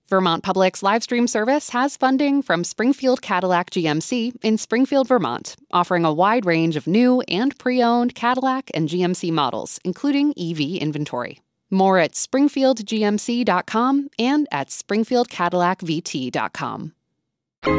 Vermont Public's live stream service has funding from Springfield Cadillac GMC in Springfield, Vermont, offering a wide range of new and pre-owned Cadillac and GMC models, including EV inventory. More at springfieldgmc.com and at springfieldcadillacvt.com.